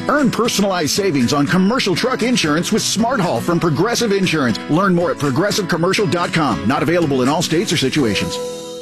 Earn personalized savings on commercial truck insurance with Smart Haul from Progressive Insurance. Learn more at progressivecommercial.com. Not available in all states or situations.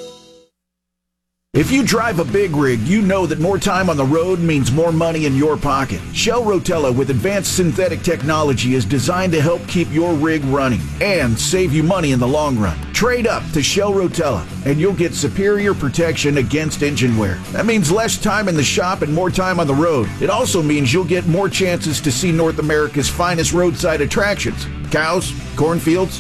If you drive a big rig, you know that more time on the road means more money in your pocket. Shell Rotella with advanced synthetic technology is designed to help keep your rig running and save you money in the long run. Trade up to Shell Rotella and you'll get superior protection against engine wear. That means less time in the shop and more time on the road. It also means you'll get more chances to see North America's finest roadside attractions. Cows, cornfields,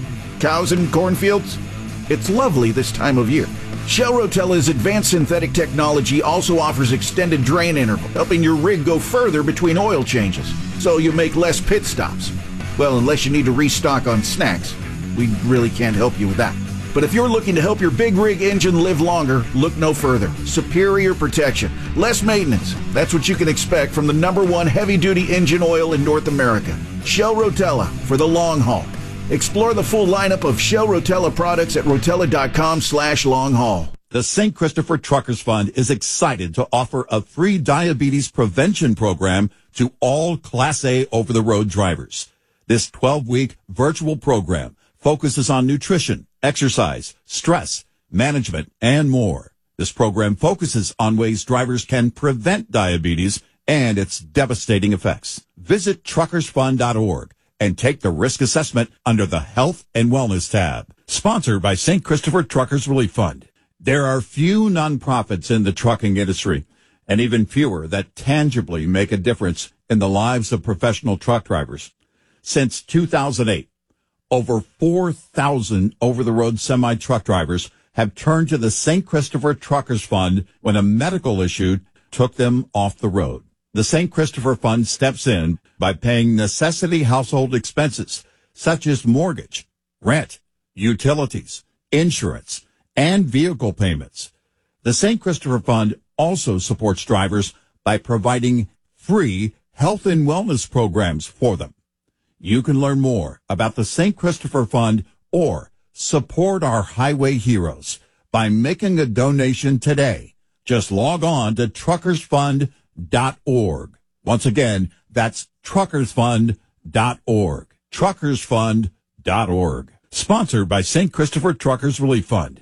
cows and cornfields. It's lovely this time of year. Shell Rotella's advanced synthetic technology also offers extended drain interval, helping your rig go further between oil changes, so you make less pit stops. Well, unless you need to restock on snacks. We really can't help you with that. But if you're looking to help your big rig engine live longer, look no further. Superior protection, less maintenance. That's what you can expect from the #1 heavy-duty engine oil in North America. Shell Rotella for the long haul. Explore the full lineup of Shell Rotella products at rotella.com/long-haul. The St. Christopher Truckers Fund is excited to offer a free diabetes prevention program to all Class A over-the-road drivers. This 12-week virtual program focuses on nutrition, exercise, stress, management, and more. This program focuses on ways drivers can prevent diabetes and its devastating effects. Visit truckersfund.org and take the risk assessment under the Health and Wellness tab. Sponsored by St. Christopher Truckers Relief Fund. There are few nonprofits in the trucking industry, and even fewer that tangibly make a difference in the lives of professional truck drivers. Since 2008, over 4,000 over-the-road semi-truck drivers have turned to the St. Christopher Truckers Fund when a medical issue took them off the road. The St. Christopher Fund steps in by paying necessity household expenses such as mortgage, rent, utilities, insurance, and vehicle payments. The St. Christopher Fund also supports drivers by providing free health and wellness programs for them. You can learn more about the St. Christopher Fund or support our highway heroes by making a donation today. Just log on to truckersfund.org. Once again, that's truckersfund.org. Truckersfund.org. Sponsored by St. Christopher Truckers Relief Fund.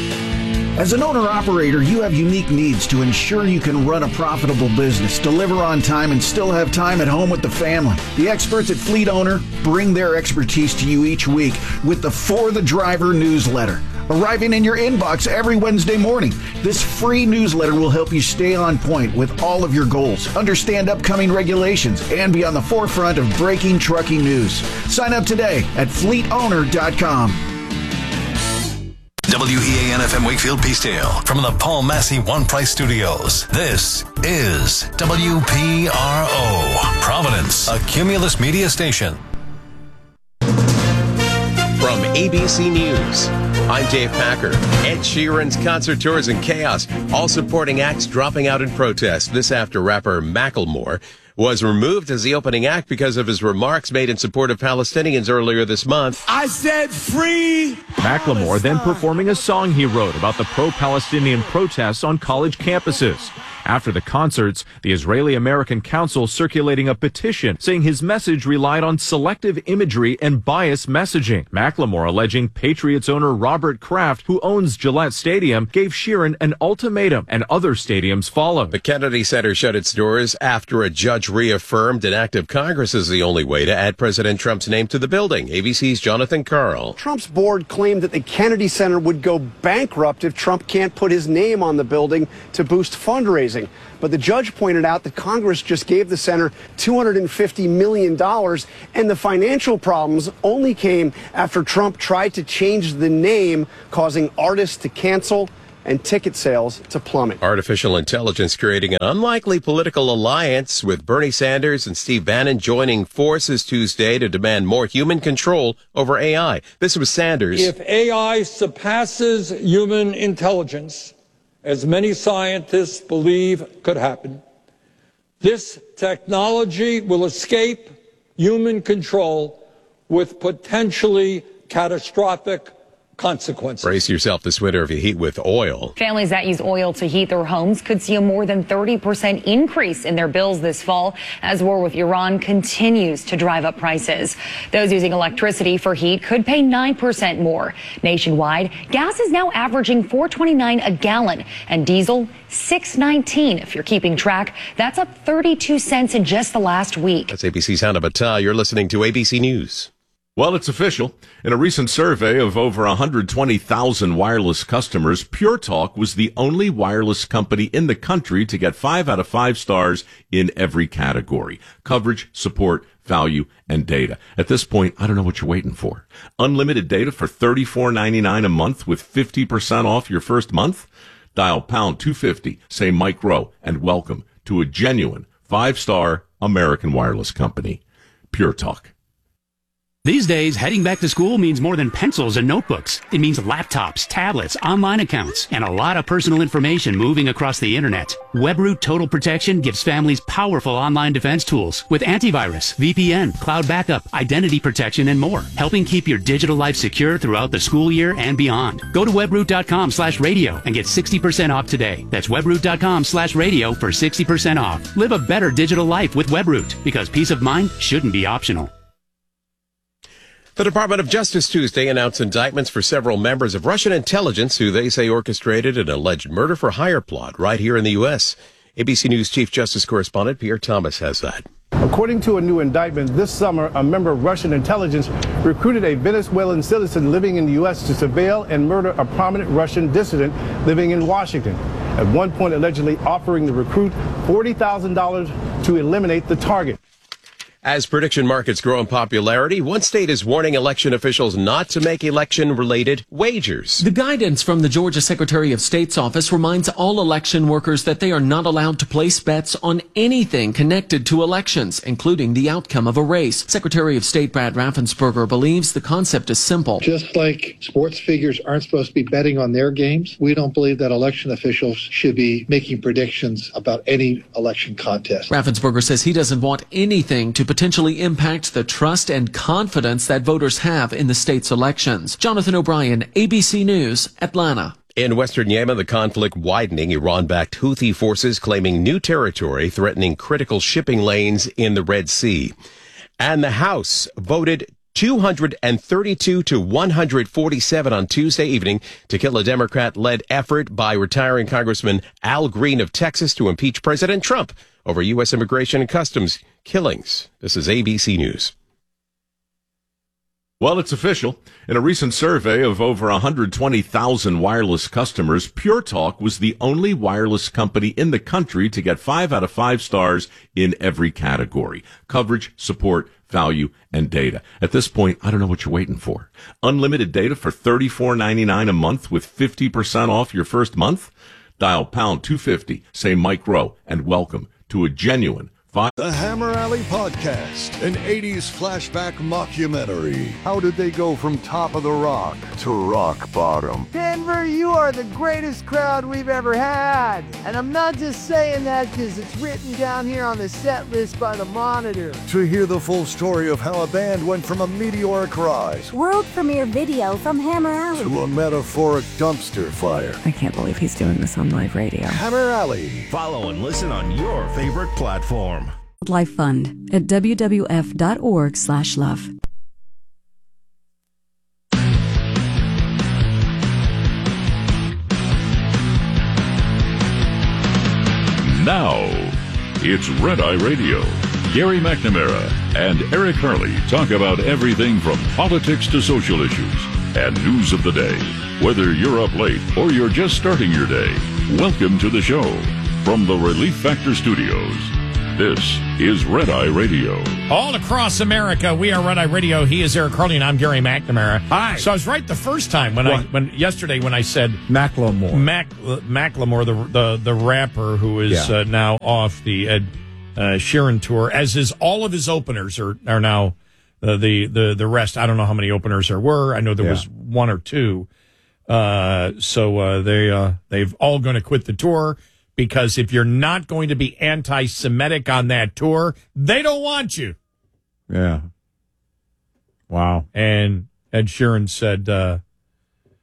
As an owner-operator, you have unique needs to ensure you can run a profitable business, deliver on time, and still have time at home with the family. The experts at Fleet Owner bring their expertise to you each week with the For the Driver newsletter, arriving in your inbox every Wednesday morning. This free newsletter will help you stay on point with all of your goals, understand upcoming regulations, and be on the forefront of breaking trucking news. Sign up today at fleetowner.com. WEAN-FM Wakefield Peacedale from the Paul Massey One Price Studios. This is WPRO, Providence, a Cumulus media station. From ABC News, I'm Dave Packer. Ed Sheeran's concert tours in chaos, all supporting acts dropping out in protest. This after rapper Macklemore was removed as the opening act because of his remarks made in support of Palestinians earlier this month. I said free! Macklemore then performing a song he wrote about the pro-Palestinian protests on college campuses. After the concerts, the Israeli-American Council circulating a petition saying his message relied on selective imagery and biased messaging. Macklemore alleging Patriots owner Robert Kraft, who owns Gillette Stadium, gave Sheeran an ultimatum, and other stadiums followed. The Kennedy Center shut its doors after a judge reaffirmed an act of Congress is the only way to add President Trump's name to the building. ABC's Jonathan Karl. Trump's board claimed that the Kennedy Center would go bankrupt if Trump can't put his name on the building to boost fundraising. But the judge pointed out that Congress just gave the center $250 million, and the financial problems only came after Trump tried to change the name, causing artists to cancel and ticket sales to plummet. Artificial intelligence creating an unlikely political alliance, with Bernie Sanders and Steve Bannon joining forces Tuesday to demand more human control over AI. This was Sanders. If AI surpasses human intelligence, as many scientists believe could happen, this technology will escape human control with potentially catastrophic consequences. Brace yourself this winter if you heat with oil. Families that use oil to heat their homes could see a more than 30% increase in their bills this fall as war with Iran continues to drive up prices. Those using electricity for heat could pay 9% more. Nationwide, gas is now averaging $4.29 a gallon and diesel $6.19. If you're keeping track, that's up 32 cents in just the last week. That's ABC's Hannah Battah. You're listening to ABC News. Well, it's official. In a recent survey of over 120,000 wireless customers, Pure Talk was the only wireless company in the country to get 5 out of 5 stars in every category: coverage, support, value, and data. At this point, I don't know what you're waiting for. Unlimited data for $34.99 a month with 50% off your first month? Dial pound 250, say Mike Rowe, and welcome to a genuine 5-star American wireless company. Pure Talk. These days, heading back to school means more than pencils and notebooks. It means laptops, tablets, online accounts, and a lot of personal information moving across the internet. WebRoot Total Protection gives families powerful online defense tools with antivirus, VPN, cloud backup, identity protection, and more, helping keep your digital life secure throughout the school year and beyond. Go to webroot.com/radio and get 60% off today. That's webroot.com/radio for 60% off. Live a better digital life with WebRoot, because peace of mind shouldn't be optional. The Department of Justice Tuesday announced indictments for several members of Russian intelligence who they say orchestrated an alleged murder-for-hire plot right here in the U.S. ABC News Chief Justice Correspondent Pierre Thomas has that. According to a new indictment, this summer, a member of Russian intelligence recruited a Venezuelan citizen living in the U.S. to surveil and murder a prominent Russian dissident living in Washington, at one point allegedly offering the recruit $40,000 to eliminate the target. As prediction markets grow in popularity, one state is warning election officials not to make election-related wagers. The guidance from the Georgia Secretary of State's office reminds all election workers that they are not allowed to place bets on anything connected to elections, including the outcome of a race. Secretary of State Brad Raffensperger believes the concept is simple. Just like sports figures aren't supposed to be betting on their games, we don't believe that election officials should be making predictions about any election contest. Raffensperger says he doesn't want anything to potentially impact the trust and confidence that voters have in the state's elections. Jonathan O'Brien, ABC News, Atlanta. In western Yemen, the conflict widening. Iran-backed Houthi forces claiming new territory, threatening critical shipping lanes in the Red Sea. And the House voted 232 to 147 on Tuesday evening to kill a Democrat-led effort by retiring Congressman Al Green of Texas to impeach President Trump over U.S. immigration and customs killings. This is ABC News. Well, it's official. In a recent survey of over 120,000 wireless customers, Pure Talk was the only wireless company in the country to get 5 out of 5 stars in every category: coverage, support, value, and data. At this point, I don't know what you're waiting for. Unlimited data for $34.99 a month with 50% off your first month? Dial pound 250, say Mike Rowe, and welcome to a genuine The Hammer Alley Podcast, an 80s flashback mockumentary. How did they go from top of the rock to rock bottom? Denver, you are the greatest crowd we've ever had. And I'm not just saying that because it's written down here on the set list by the Monitor. To hear the full story of how a band went from a meteoric rise, world premiere video from Hammer Alley, to a metaphoric dumpster fire. I can't believe he's doing this on live radio. Hammer Alley. Follow and listen on your favorite platform. Life Fund at wwf.org/love. Now, it's Red Eye Radio. Gary McNamara and Eric Hurley talk about everything from politics to social issues and news of the day. Whether you're up late or you're just starting your day, welcome to the show. From the Relief Factor Studios, this is Red Eye Radio. All across America, we are Red Eye Radio. He is Eric Carly, and I'm Gary McNamara. Hi. So I was right the first time when yesterday when I said Macklemore, Macklemore, the rapper who is now off the Ed Sheeran tour, as is all of his openers are now the rest. I don't know how many openers there were. I know there was one or two. So they've all going to quit the tour. Because if you're not going to be anti-Semitic on that tour, they don't want you. Yeah. Wow. And Ed Sheeran said,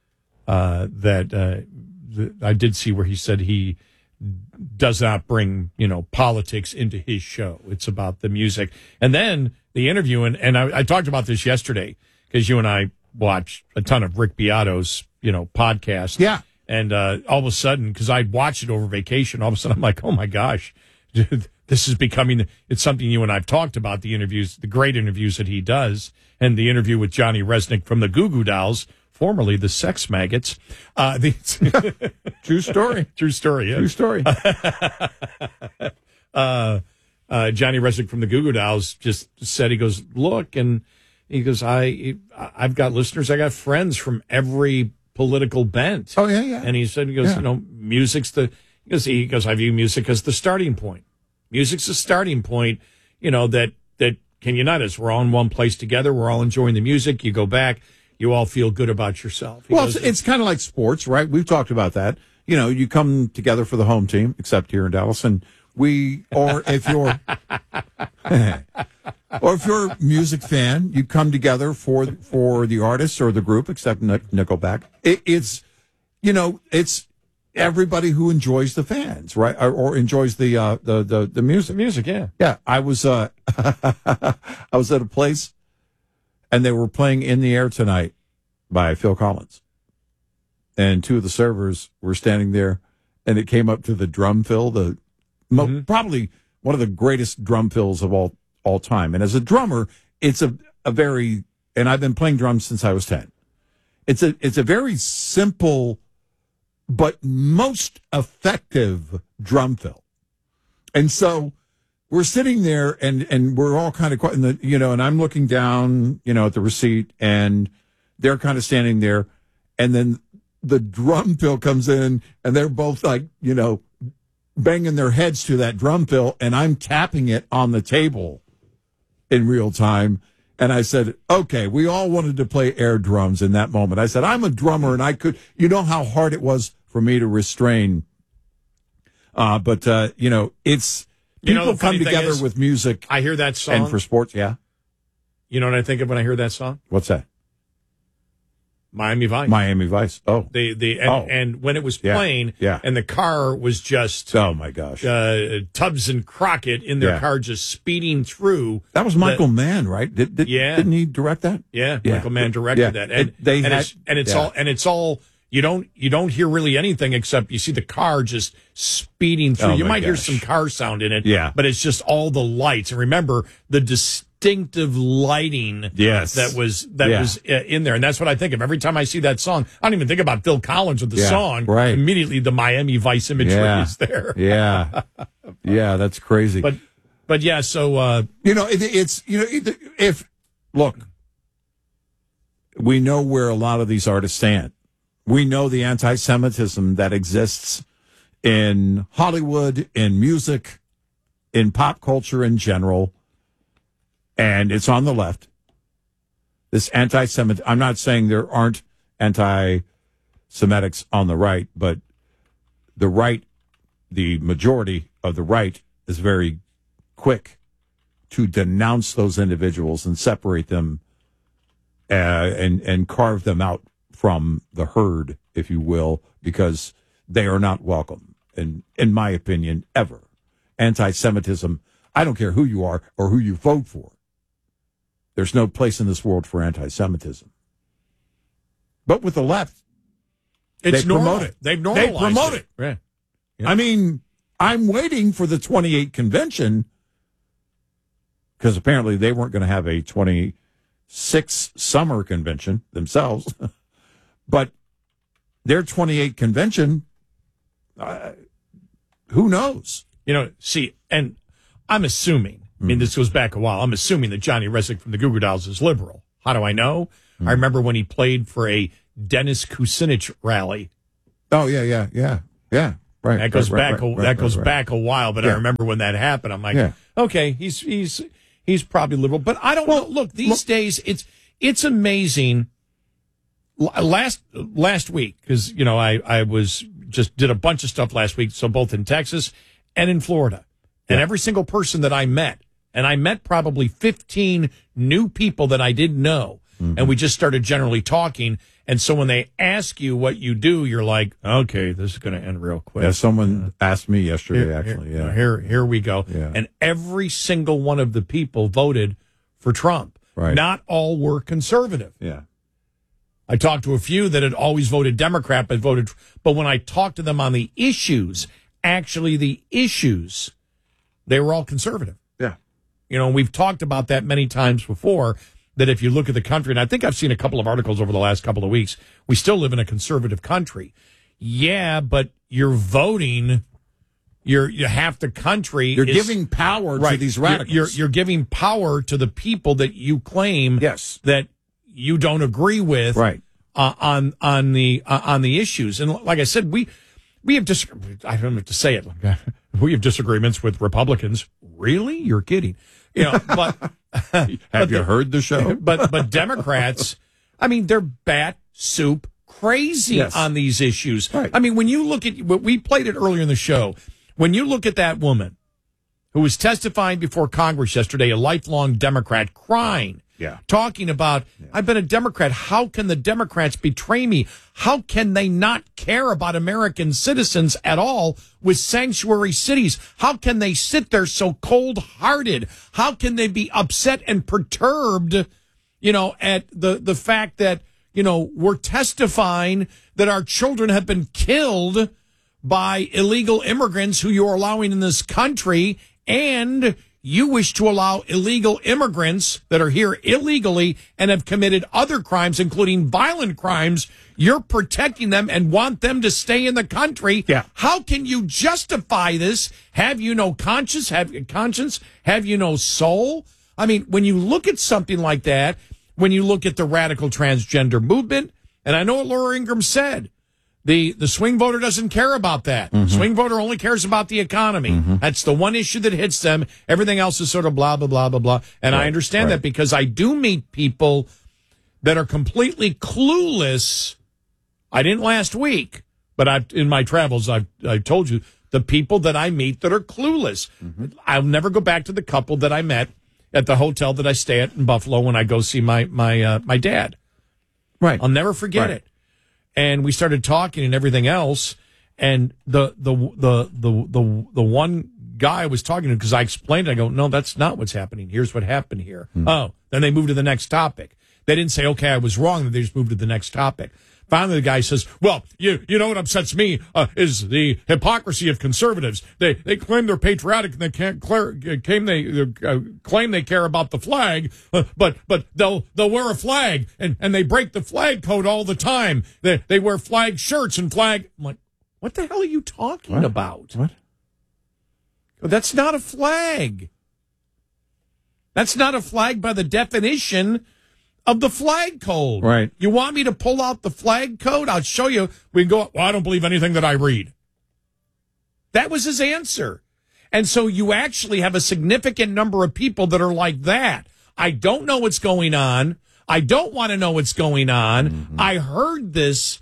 that I did see where he said he does not bring, politics into his show. It's about the music. And then the interview, and I talked about this yesterday because you and I watch a ton of Rick Beato's, podcast. Yeah. And all of a sudden, because I watched it over vacation, all of a sudden I'm like, oh my gosh, this is becoming, it's something you and I've talked about, the interviews, the great interviews that he does, and the interview with Johnny Resnick from the Goo Goo Dolls, formerly the Sex Maggots. True story. True story, yeah. True story. Johnny Resnick from the Goo Goo Dolls just said, he goes, look, and he goes, I've got listeners, I got friends from every political bent. Oh, yeah. And he said, music's he goes, I view music as the starting point. Music's the starting point, that can unite us. We're all in one place together. We're all enjoying the music. You go back, you all feel good about yourself. It's kind of like sports, right? We've talked about that. You come together for the home team, except here in Dallas, and if you're a music fan, you come together for the artist or the group, except Nickelback. It's everybody who enjoys the fans, right? Or enjoys the music. Music, yeah. Yeah. I was I was at a place and they were playing In the Air Tonight by Phil Collins. And two of the servers were standing there and it came up to the drum fill, probably one of the greatest drum fills of all time. And as a drummer, it's a very, and I've been playing drums since I was 10. It's a very simple but most effective drum fill. And so we're sitting there and we're all kind of quiet, and I'm looking down, at the receipt, and they're kind of standing there, and then the drum fill comes in and they're both like, banging their heads to that drum fill, and I'm tapping it on the table in real time. And I said, okay, we all wanted to play air drums in that moment. I said, I'm a drummer, and I could, how hard it was for me to restrain. But it's people come together with music. I hear that song. And for sports, yeah. You know what I think of when I hear that song? What's that? Miami Vice. Miami Vice. Oh. And when it was playing, and the car was just, oh my gosh, Tubbs and Crockett in their car just speeding through. That was Michael Mann, right? Didn't he direct that? Yeah. Michael Mann directed that. And it's all you don't hear really anything except you see the car just speeding through. You might hear some car sound in it, but it's just all the lights. And remember the distinctive lighting that was in there. And that's what I think of every time I see that song. I don't even think about Phil Collins with the song. Right. Immediately the Miami Vice imagery is there. Yeah, that's crazy. But yeah, so look, we know where a lot of these artists stand. We know the anti-Semitism that exists in Hollywood, in music, in pop culture in general, and it's on the left. This anti-Semitic, I'm not saying there aren't anti-Semitics on the right, but the right, the majority of the right is very quick to denounce those individuals and separate them and carve them out from the herd, if you will, because they are not welcome, in my opinion, ever. Anti-Semitism, I don't care who you are or who you vote for. There's no place in this world for anti-Semitism. But with the left, they promote it. They've normalized They promote it. Right. Yeah. I mean, I'm waiting for the 28 convention because apparently they weren't going to have a 26 summer convention themselves. But their 28 convention, who knows? And I'm assuming, this goes back a while, I'm assuming that Johnny Resnick from the Goo Goo Dolls is liberal. How do I know? I remember when he played for a Dennis Kucinich rally. Oh, yeah. Right. That goes back a while, but I remember when that happened. I'm like, okay, he's probably liberal. But I don't know. Look, these days, it's amazing. Last week, because I was just did a bunch of stuff last week, so both in Texas and in Florida, and every single person that I met, and I met probably 15 new people that I didn't know. and we just started generally talking. And so when they ask you what you do, you're like, okay, this is going to end real quick. Yeah, someone asked me yesterday, actually. Here we go. Yeah. And every single one of the people voted for Trump. Right. Not all were conservative. Yeah. I talked to a few that had always voted Democrat, but when I talked to them on the issues, they were all conservative. Yeah. You know, we've talked about that many times before, that if you look at the country, and I think I've seen a couple of articles over the last couple of weeks, we still live in a conservative country. Yeah, but you're voting, you half the country. You're giving power to these radicals. You're giving power to the people that you claim that you don't agree with on the issues. And like I said, we have I don't have to say it. We have disagreements with Republicans. Really? You're kidding. You know, but have you heard the show? But Democrats, I mean, they're bat soup crazy on these issues. Right. I mean, when you look at, we played it earlier in the show, when you look at that woman who was testifying before Congress yesterday, a lifelong Democrat, crying, talking about, I've been a Democrat. How can the Democrats betray me? How can they not care about American citizens at all with sanctuary cities? How can they sit there so cold-hearted? How can they be upset and perturbed, you know, at the fact that, you know, we're testifying that our children have been killed by illegal immigrants who you're allowing in this country, and you wish to allow illegal immigrants that are here illegally and have committed other crimes, including violent crimes. You're protecting them and want them to stay in the country. Yeah. How can you justify this? Have you no conscience? Have you no soul? I mean, when you look at something like that, when you look at the radical transgender movement, and I know what Laura Ingraham said, the swing voter doesn't care about that. Mm-hmm. Swing voter only cares about the economy. Mm-hmm. That's the one issue that hits them. Everything else is sort of blah, blah, blah, blah, blah. And I understand that because I do meet people that are completely clueless. I didn't last week, but in my travels, I told you the people that I meet that are clueless. Mm-hmm. I'll never go back to the couple that I met at the hotel that I stay at in Buffalo when I go see my dad. Right. I'll never forget it. And we started talking and everything else. And the one guy I was talking to, because I explained it, I go, no, that's not what's happening. Here's what happened here. Mm-hmm. Oh, then they moved to the next topic. They didn't say, okay, I was wrong. They just moved to the next topic. Finally, the guy says, well, you know what upsets me is the hypocrisy of conservatives. They claim they're patriotic and they claim they care about the flag, but they'll wear a flag and they break the flag code all the time. They wear flag shirts and flag. I'm like, what the hell are you talking about? What? That's not a flag. That's not a flag by the definition of the flag code. Right. You want me to pull out the flag code? I'll show you. We can go, well, I don't believe anything that I read. That was his answer. And so you actually have a significant number of people that are like that. I don't know what's going on. I don't want to know what's going on. Mm-hmm. I heard this.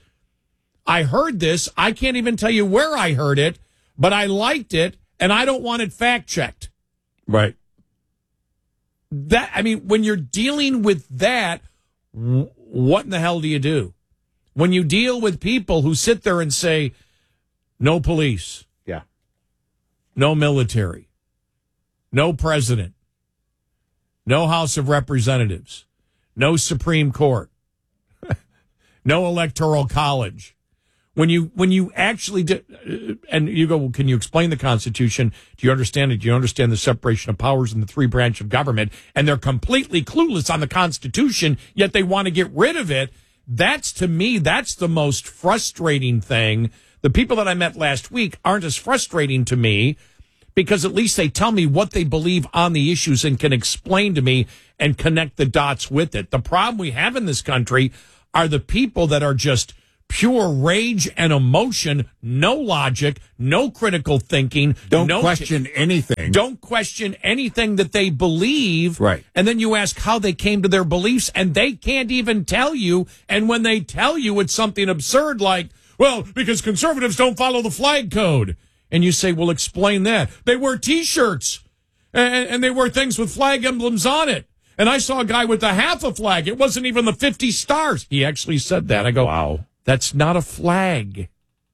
I can't even tell you where I heard it, but I liked it, and I don't want it fact-checked. Right. That, I mean, when you're dealing with that, what in the hell do you do? When you deal with people who sit there and say, no police. Yeah. No military. No president. No House of Representatives. No Supreme Court. No Electoral College. When you actually do, and you go, well, can you explain the Constitution? Do you understand it? Do you understand the separation of powers in the three branch of government? And they're completely clueless on the Constitution, yet they want to get rid of it. That's, to me, that's the most frustrating thing. The people that I met last week aren't as frustrating to me because at least they tell me what they believe on the issues and can explain to me and connect the dots with it. The problem we have in this country are the people that are just pure rage and emotion, no logic, no critical thinking. Don't question anything. Don't question anything that they believe. Right. And then you ask how they came to their beliefs, and they can't even tell you. And when they tell you, it's something absurd like, well, because conservatives don't follow the flag code. And you say, well, explain that. They wear T-shirts, and they wear things with flag emblems on it. And I saw a guy with a half a flag. It wasn't even the 50 stars. He actually said that. I go, wow, that's not a flag.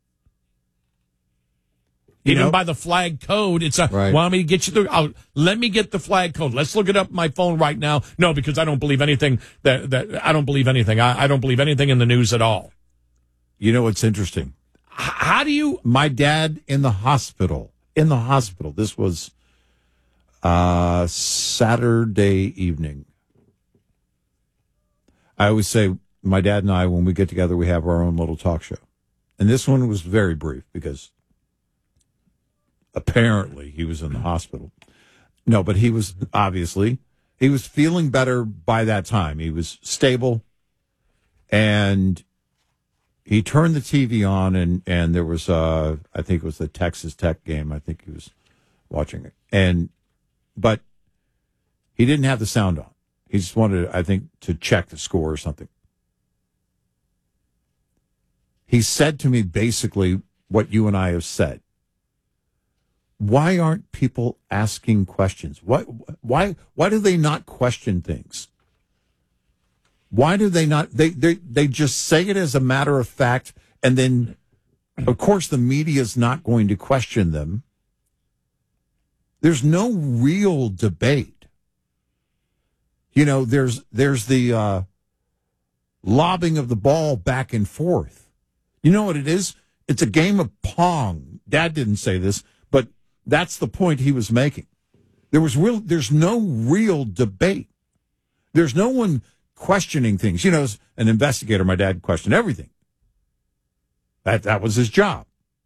Even by the flag code, it's a, want me to get you let me get the flag code. Let's look it up on my phone right now. No, because I don't believe anything I don't believe anything. I don't believe anything in the news at all. You know what's interesting? How do you? My dad in the hospital. This was Saturday evening. I always say, my dad and I, when we get together, we have our own little talk show. And this one was very brief because apparently he was in the hospital. No, but he was feeling better by that time. He was stable, and he turned the TV on, and there was I think it was the Texas Tech game. I think he was watching it, but he didn't have the sound on. He just wanted, I think, to check the score or something. He said to me basically what you and I have said. Why aren't people asking questions? Why do they not question things? Why do they not? They just say it as a matter of fact, and then, of course, the media is not going to question them. There's no real debate. You know, there's the lobbing of the ball back and forth. You know what it is? It's a game of Pong. Dad didn't say this, but that's the point he was making. There's no real debate. There's no one questioning things. You know, as an investigator, my dad questioned everything. That was his job.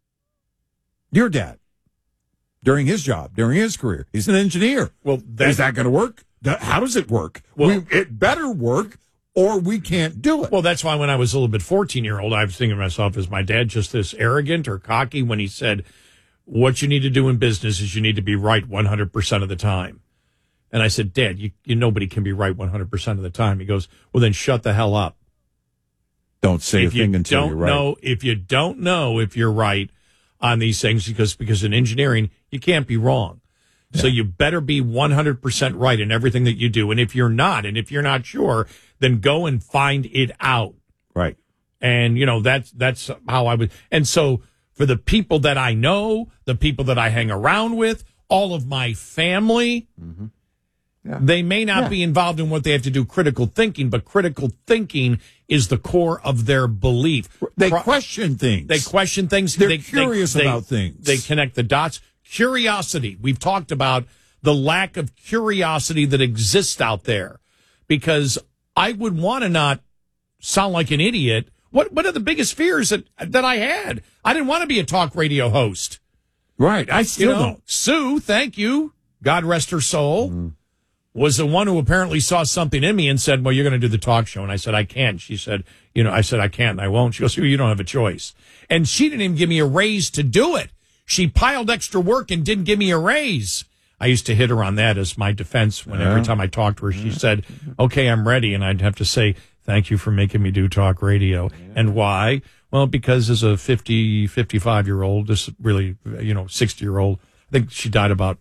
Your dad, during his job, during his career, he's an engineer. Well, is that going to work? How does it work? Well, it better work, or we can't do it. Well, that's why when I was a little bit 14-year-old, I was thinking to myself, is my dad just this arrogant or cocky when he said, what you need to do in business is you need to be right 100% of the time. And I said, Dad, nobody can be right 100% of the time. He goes, well, then shut the hell up. Don't say a thing until you're right. If you don't know if you're right on these things, because in engineering, you can't be wrong. Yeah. So you better be 100% right in everything that you do. And if you're not, and if you're not sure, then go and find it out. Right. And, that's how I would. And so for the people that I know, the people that I hang around with, all of my family, they may not be involved in what they have to do critical thinking, but critical thinking is the core of their belief. They question things. They're curious about things. They connect the dots. Curiosity. We've talked about the lack of curiosity that exists out there, because I would want to not sound like an idiot. What are the biggest fears that I had? I didn't want to be a talk radio host. Right. I still don't. Sue, thank you, God rest her soul, was the one who apparently saw something in me and said, well, you're going to do the talk show. And I said, I can't. She said, I said, I can't and I won't. She goes, you don't have a choice. And she didn't even give me a raise to do it. She piled extra work and didn't give me a raise. I used to hit her on that as my defense when every time I talked to her, she said, okay, I'm ready. And I'd have to say, thank you for making me do talk radio. And why? Well, because as a 55-year-old, this really, 60-year-old, I think she died about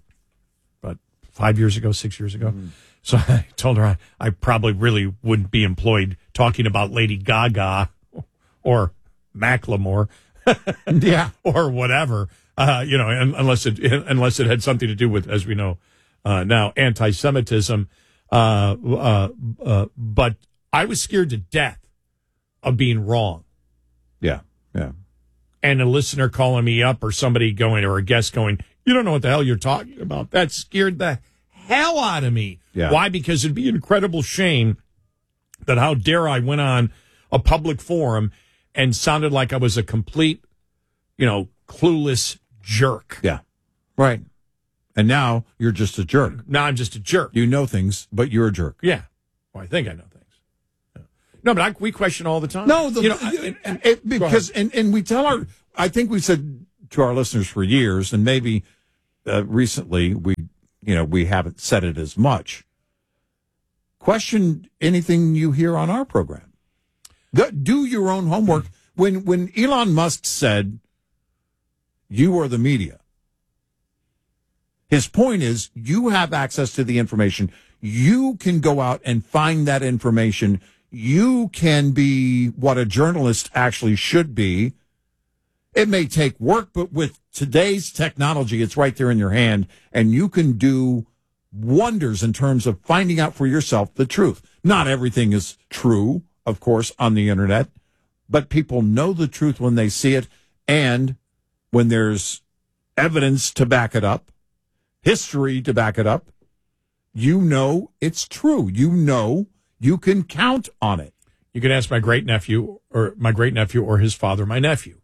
6 years ago. So I told her I probably really wouldn't be employed talking about Lady Gaga or Macklemore, or whatever, unless it had something to do with, as we know now, anti-Semitism. But I was scared to death of being wrong. Yeah. And a listener calling me up or somebody going, or a guest going, you don't know what the hell you're talking about. That scared the hell out of me. Yeah. Why? Because it'd be an incredible shame that how dare I went on a public forum and sounded like I was a complete, clueless jerk. Yeah. Right. And now you're just a jerk. Now I'm just a jerk. You know things, but you're a jerk. Yeah. Well, I think I know things. No, but we question all the time. No, because we tell I think we said to our listeners for years, and maybe recently we haven't said it as much. Question anything you hear on our program. Do your own homework. When Elon Musk said, you are the media, his point is you have access to the information. You can go out and find that information. You can be what a journalist actually should be. It may take work, but with today's technology, it's right there in your hand, and you can do wonders in terms of finding out for yourself the truth. Not everything is true, of course, on the internet, but people know the truth when they see it, and when there's evidence to back it up, history to back it up, you know it's true. You know you can count on it. You can ask my great-nephew or his father, my nephew.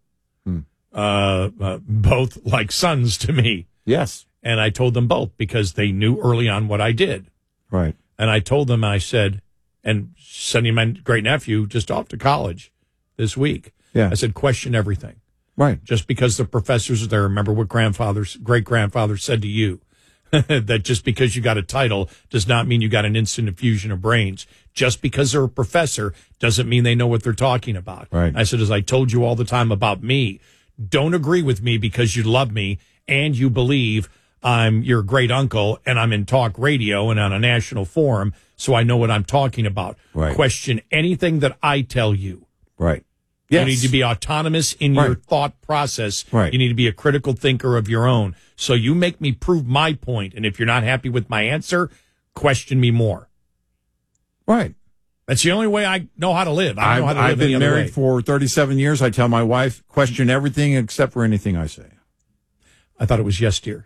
Both like sons to me. Yes. And I told them both because they knew early on what I did. Right. And I told them, I said, and sending my great-nephew just off to college this week. Yeah. I said, question everything. Right. Just because the professors are there, remember what great-grandfather said to you, that just because you got a title does not mean you got an instant infusion of brains. Just because they're a professor doesn't mean they know what they're talking about. Right. I said, as I told you all the time about me, don't agree with me because you love me and you believe I'm your great uncle and I'm in talk radio and on a national forum, so I know what I'm talking about. Right. Question anything that I tell you. Right. Yes. You need to be autonomous in your thought process. Right. You need to be a critical thinker of your own. So you make me prove my point, and if you're not happy with my answer, question me more. Right. That's the only way I know how to live. I don't know how to live I've been any other married way. for 37 years. I tell my wife, question everything except for anything I say. I thought it was yes, dear.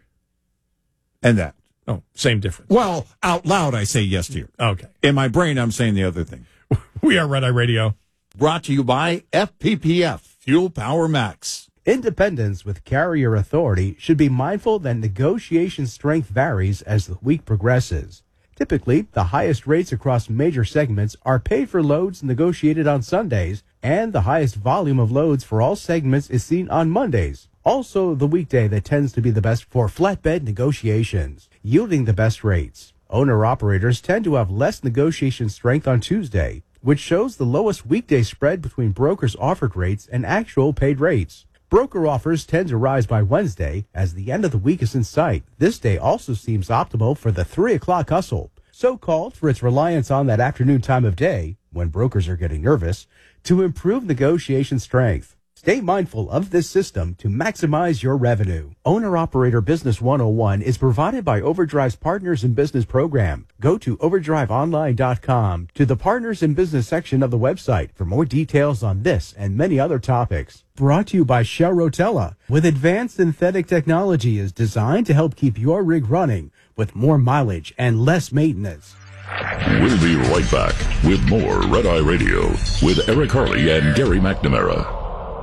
And that. Oh, same difference. Well, out loud, I say yes, dear. Okay. In my brain, I'm saying the other thing. We are Red Eye Radio. Brought to you by FPPF, Fuel Power Max. Independents with carrier authority should be mindful that negotiation strength varies as the week progresses. Typically, the highest rates across major segments are paid for loads negotiated on Sundays, and the highest volume of loads for all segments is seen on Mondays. Also, the weekday that tends to be the best for flatbed negotiations, yielding the best rates. Owner-operators tend to have less negotiation strength on Tuesday, which shows the lowest weekday spread between brokers' offered rates and actual paid rates. Broker offers tend to rise by Wednesday as the end of the week is in sight. This day also seems optimal for the 3 o'clock hustle, so-called for its reliance on that afternoon time of day, when brokers are getting nervous, to improve negotiation strength. Stay mindful of this system to maximize your revenue. Owner-Operator Business 101 is provided by Overdrive's Partners in Business program. Go to overdriveonline.com to the Partners in Business section of the website for more details on this and many other topics. Brought to you by Shell Rotella, with advanced synthetic technology is designed to help keep your rig running with more mileage and less maintenance. We'll be right back with more Red Eye Radio with Eric Harley and Gary McNamara.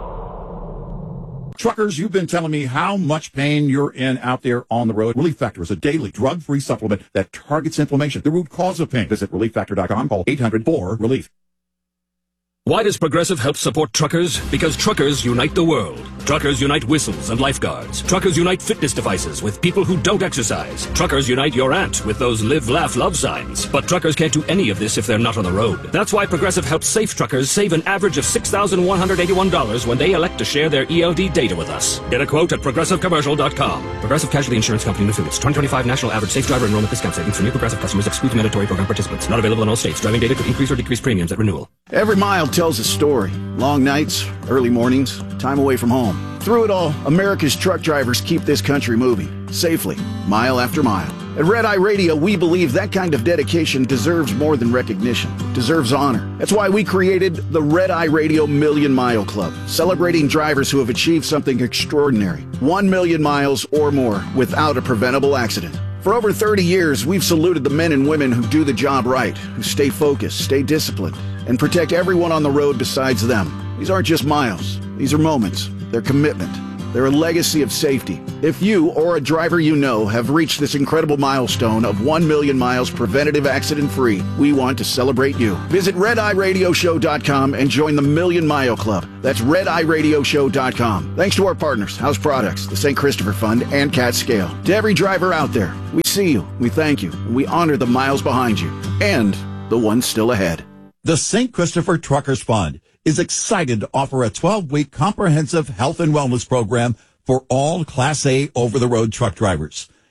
Truckers, you've been telling me how much pain you're in out there on the road. Relief Factor is a daily drug-free supplement that targets inflammation, the root cause of pain. Visit ReliefFactor.com. Call 800-4-RELIEF. Why does Progressive help support truckers? Because truckers unite the world. Truckers unite whistles and lifeguards. Truckers unite fitness devices with people who don't exercise. Truckers unite your aunt with those live, laugh, love signs. But truckers can't do any of this if they're not on the road. That's why Progressive helps safe truckers save an average of $6,181 when they elect to share their ELD data with us. Get a quote at ProgressiveCommercial.com. Progressive Casualty Insurance Company and affiliates. 2025 National Average Safe Driver Enrollment Discount Savings for new Progressive customers excludes mandatory program participants. Not available in all states. Driving data could increase or decrease premiums at renewal. Every mile tells a story. Long nights, early mornings, time away from home. Through it all, America's truck drivers keep this country moving, safely, mile after mile. At Red Eye Radio, we believe that kind of dedication deserves more than recognition, deserves honor. That's why we created the Red Eye Radio Million Mile Club, celebrating drivers who have achieved something extraordinary, 1 million miles or more without a preventable accident. For over 30 years, we've saluted the men and women who do the job right, who stay focused, stay disciplined, and protect everyone on the road besides them. These aren't just miles. These are moments. They're commitment. They're a legacy of safety. If you or a driver you know have reached this incredible milestone of 1 million miles preventative accident-free, we want to celebrate you. Visit RedEyeRadioShow.com and join the Million Mile Club. That's RedEyeRadioShow.com. Thanks to our partners, House Products, the St. Christopher Fund, and Cat Scale. To every driver out there, we see you, we thank you, and we honor the miles behind you, and the ones still ahead. The St. Christopher Truckers Fund is excited to offer a 12-week comprehensive health and wellness program for all Class A over-the-road truck drivers.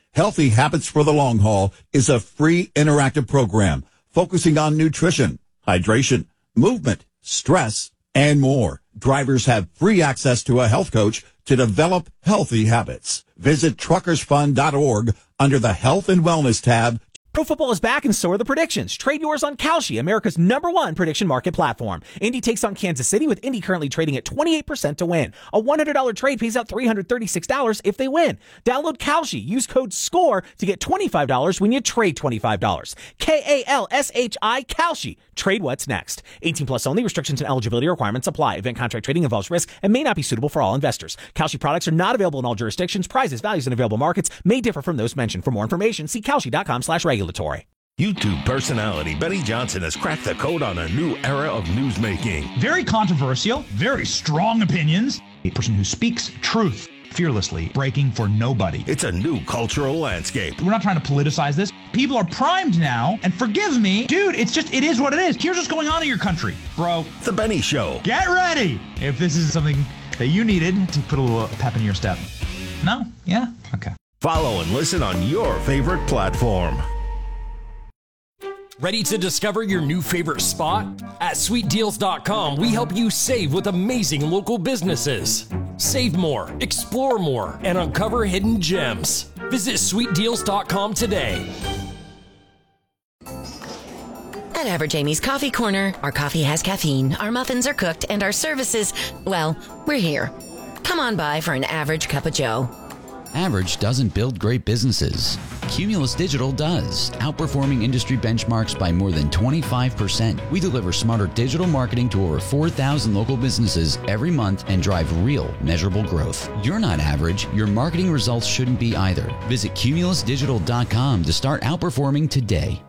Healthy Habits for the Long Haul is a free interactive program focusing on nutrition, hydration, movement, stress, and more. Drivers have free access to a health coach to develop healthy habits. Visit truckersfund.org under the Health and Wellness tab. Pro football is back and so are the predictions. Trade yours on Kalshi, America's #1 prediction market platform. Indy takes on Kansas City, with Indy currently trading at 28% to win. A $100 trade pays out $336 if they win. Download Kalshi. Use code SCORE to get $25 when you trade $25. KALSHI, Kalshi. Trade what's next. 18 plus only. Restrictions and eligibility requirements apply. Event contract trading involves risk and may not be suitable for all investors. Kalshi products are not available in all jurisdictions. Prices, values, and available markets may differ from those mentioned. For more information, see kalshi.com/regulatory. YouTube personality Benny Johnson has cracked the code on a new era of newsmaking. Very controversial, very strong opinions. A person who speaks truth fearlessly, breaking for nobody. It's a new cultural landscape. We're not trying to politicize this. People are primed now, and forgive me, dude, it is what it is. Here's what's going on in your country, bro. The Benny Show. Get ready if this is something that you needed to put a little pep in your step. No? Yeah? Okay. Follow and listen on your favorite platform. Ready to discover your new favorite spot? At SweetDeals.com, we help you save with amazing local businesses. Save more, explore more, and uncover hidden gems. Visit SweetDeals.com today. At Average Amy's Coffee Corner, our coffee has caffeine, our muffins are cooked, and our services, well, we're here. Come on by for an average cup of joe. Average doesn't build great businesses. Cumulus Digital does, outperforming industry benchmarks by more than 25%. We deliver smarter digital marketing to over 4,000 local businesses every month and drive real, measurable growth. You're not average. Your marketing results shouldn't be either. Visit cumulusdigital.com to start outperforming today.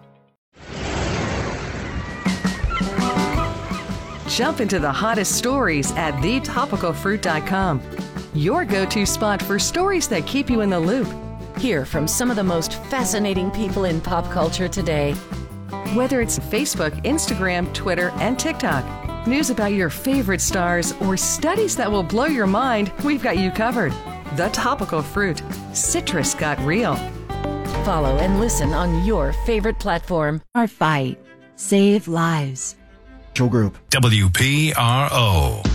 Jump into the hottest stories at thetopicalfruit.com. Your go-to spot for stories that keep you in the loop. Hear from some of the most fascinating people in pop culture today. Whether it's Facebook, Instagram, Twitter, and TikTok, news about your favorite stars, or studies that will blow your mind, we've got you covered. The Topical Fruit. Citrus got real. Follow and listen on your favorite platform. Our fight. Save lives. Group. WPRO.